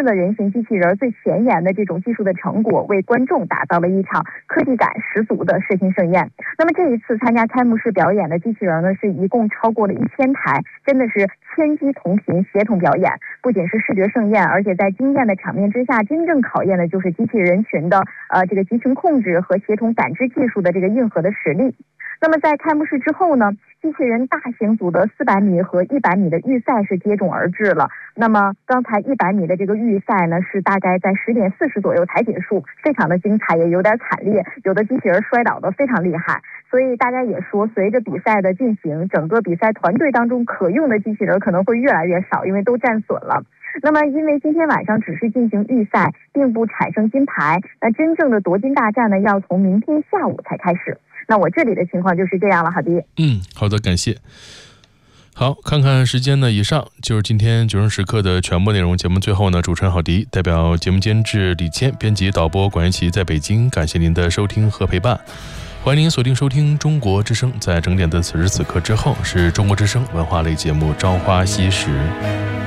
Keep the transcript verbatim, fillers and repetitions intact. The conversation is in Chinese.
的人形机器人最前沿的这种技术的成果，为观众打造了一场科技感十足的视听盛宴。那么这一次参加开幕式表演的机器人呢，是一共超过了一千台，真的是千机同频协同表演，不仅是视觉盛宴，而且在惊艳的场面之下，真正考验的就是机器人群的呃这个集群控制和协同感知技术的这个硬核的实力。那么在开幕式之后呢，机器人大型组的四百米和一百米的预赛是接踵而至了。那么刚才一百米的这个预赛呢，是大概在十点四十左右才结束，非常的精彩，也有点惨烈，有的机器人摔倒的非常厉害。所以大家也说，随着比赛的进行，整个比赛团队当中可用的机器人可能会越来越少，因为都战损了。那么因为今天晚上只是进行预赛，并不产生金牌，那真正的夺金大战呢，要从明天下午才开始。那我这里的情况就是这样了，好的。 嗯，好的，感谢。好，看看时间呢，以上就是今天九声时刻的全部内容。节目最后呢，主持人郝迪代表节目监制李谦、编辑导播管一奇在北京，感谢您的收听和陪伴。欢迎您锁定收听中国之声，在整点的此时此刻之后是中国之声文化类节目《朝花夕拾》。